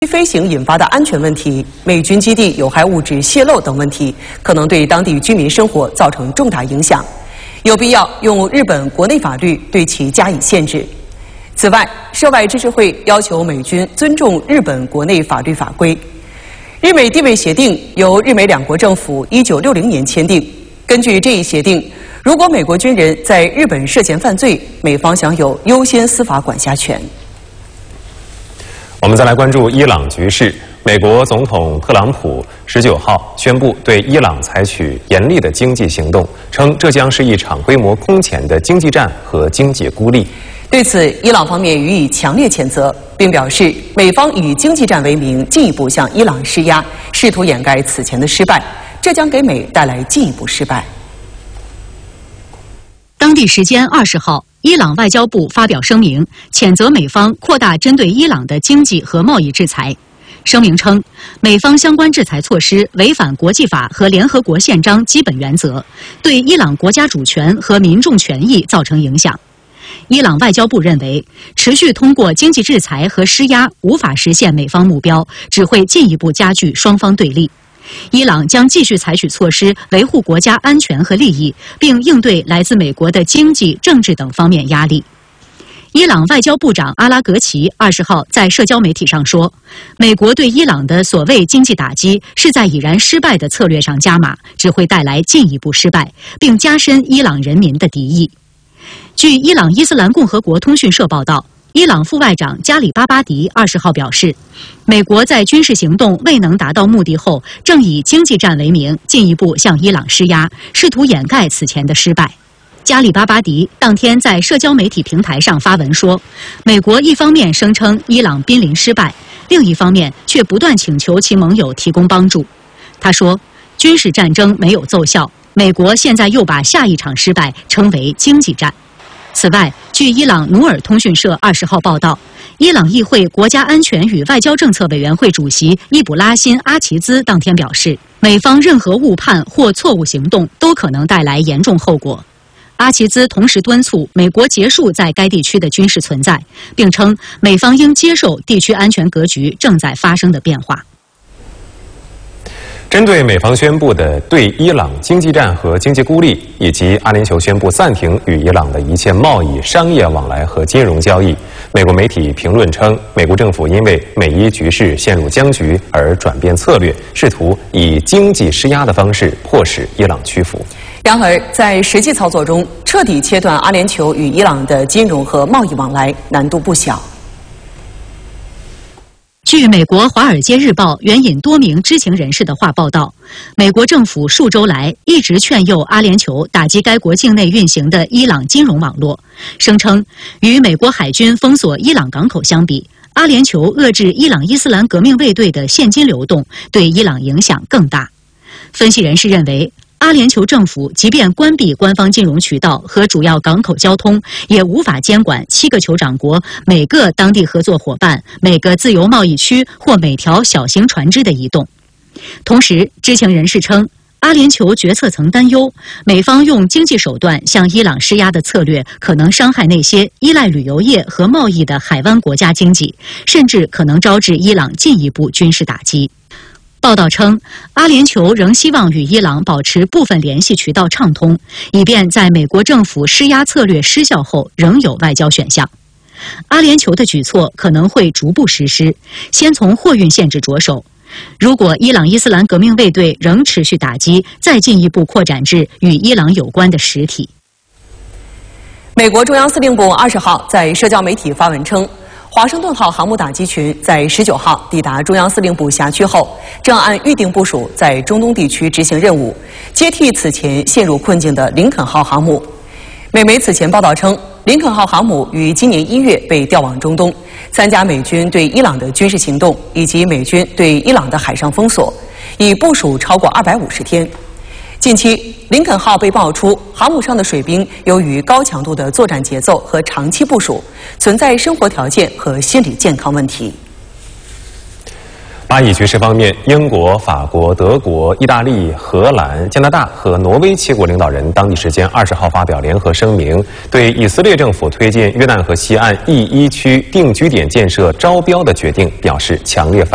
飞行引发的安全问题、美军基地有害物质泄漏等问题，可能对当地居民生活造成重大影响，有必要用日本国内法律对其加以限制。此外，涉外支持会要求美军尊重日本国内法律法规。日美地位协定由日美两国政府1960年签订。根据这一协定，如果美国军人在日本涉嫌犯罪，美方享有优先司法管辖权。 我们再来关注伊朗局势。美国总统特朗普19号宣布对伊朗采取严厉的经济行动，称这将是一场规模空前的经济战和经济孤立。 对此，伊朗方面予以强烈谴责，并表示美方以经济战为名进一步向伊朗施压，试图掩盖此前的失败，这将给美带来进一步失败。 当地时间20号，伊朗外交部发表声明，谴责美方扩大针对伊朗的经济和贸易制裁。声明称，美方相关制裁措施违反国际法和联合国宪章基本原则，对伊朗国家主权和民众权益造成影响。伊朗外交部认为，持续通过经济制裁和施压无法实现美方目标，只会进一步加剧双方对立。伊朗将继续采取措施维护国家安全和利益，并应对来自美国的经济、政治等方面压力。伊朗外交部长阿拉格齐20号在社交媒体上说，美国对伊朗的所谓经济打击是在已然失败的策略上加码，只会带来进一步失败，并加深伊朗人民的敌意。据伊朗伊斯兰共和国通讯社报道，伊朗副外长加里巴巴迪20号表示，美国在军事行动未能达到目的后，正以经济战为名进一步向伊朗施压，试图掩盖此前的失败。加里巴巴迪当天在社交媒体平台上发文说，美国一方面声称伊朗濒临失败，另一方面却不断请求其盟友提供帮助。他说，军事战争没有奏效，美国现在又把下一场失败称为经济战。此外，据伊朗努尔通讯社20号报道，伊朗议会国家安全与外交政策委员会主席伊卜拉欣·阿齐兹当天表示，美方任何误判或错误行动都可能带来严重后果。阿齐兹同时敦促美国结束在该地区的军事存在，并称美方应接受地区安全格局正在发生的变化。 针对美方宣布的对伊朗经济战和经济孤立，以及阿联酋宣布暂停与伊朗的一切贸易、商业往来和金融交易，美国媒体评论称，美国政府因为美伊局势陷入僵局而转变策略，试图以经济施压的方式迫使伊朗屈服。 然而，在实际操作中，彻底切断阿联酋与伊朗的金融和贸易往来难度不小。 据美国《华尔街日报》援引多名知情人士的话报道，美国政府数周来一直劝诱阿联酋打击该国境内运行的伊朗金融网络，声称与美国海军封锁伊朗港口相比，阿联酋遏制伊朗伊斯兰革命卫队的现金流动对伊朗影响更大。分析人士认为，阿联酋政府即便关闭官方金融渠道和主要港口交通，也无法监管7个酋长国每个当地合作伙伴、每个自由贸易区或每条小型船只的移动。同时，知情人士称，阿联酋决策层担忧，美方用经济手段向伊朗施压的策略可能伤害那些依赖旅游业和贸易的海湾国家经济，甚至可能招致伊朗进一步军事打击。报道称，阿联酋仍希望与伊朗保持部分联系渠道畅通，以便在美国政府施压策略失效后仍有外交选项。阿联酋的举措可能会逐步实施，先从货运限制着手。如果伊朗伊斯兰革命卫队仍持续打击，再进一步扩展至与伊朗有关的实体。 美国中央司令部20号在社交媒体发文称，华盛顿号航母打击群在19号抵达中央司令部辖区后，正按预定部署在中东地区执行任务，接替此前陷入困境的林肯号航母。美媒此前报道称，林肯号航母于今年1月被调往中东，参加美军对伊朗的军事行动以及美军对伊朗的海上封锁，已部署超过250天。近期，林肯号被爆出航母上的水兵由于高强度的作战节奏和长期部署，存在生活条件和心理健康问题。 巴以局势方面，英国、法国、德国、意大利、荷兰、加拿大和挪威7国领导人当地时间20号发表联合声明，对以色列政府推进约旦河西岸E1区定居点建设招标的决定表示强烈反对。